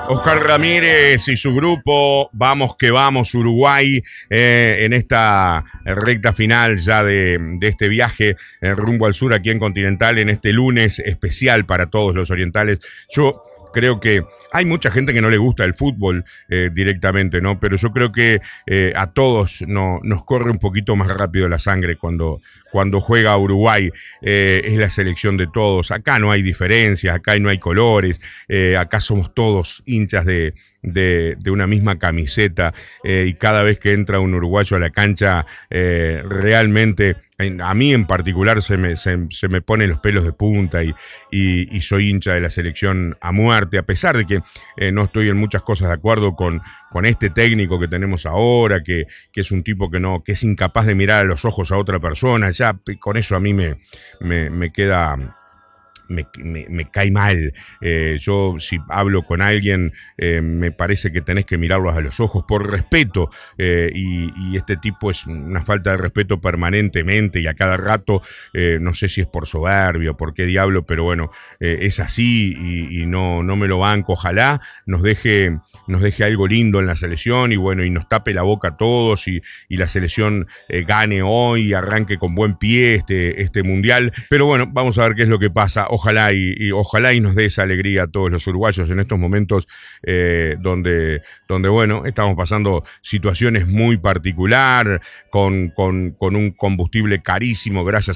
Oscar Ramírez y su grupo, vamos que vamos Uruguay, en esta recta final ya de este viaje rumbo al sur aquí en Continental, en este lunes especial para todos los orientales. Yo creo que hay mucha gente que no le gusta el fútbol directamente, ¿no? Pero yo creo que a todos nos corre un poquito más rápido la sangre cuando juega Uruguay. Es la selección de todos. Acá no hay diferencias, acá no hay colores, acá somos todos hinchas de una misma camiseta, y cada vez que entra un uruguayo a la cancha, realmente a mí en particular se me ponen los pelos de punta y soy hincha de la selección a muerte, a pesar de que no estoy en muchas cosas de acuerdo con este técnico que tenemos ahora, que es un tipo que es incapaz de mirar a los ojos a otra persona. Ya con eso a mí me queda... Me cae mal. Yo, si hablo con alguien, me parece que tenés que mirarlos a los ojos por respeto, y este tipo es una falta de respeto permanentemente y a cada rato. No sé si es por soberbia o por qué diablo, pero bueno, es así y no me lo banco. Ojalá nos deje algo lindo en la selección y bueno, y nos tape la boca a todos y la selección gane hoy y arranque con buen pie este mundial. Pero bueno, vamos a ver qué es lo que pasa. Ojalá y nos dé esa alegría a todos los uruguayos en estos momentos, donde bueno, estamos pasando situaciones muy particular con un combustible carísimo gracias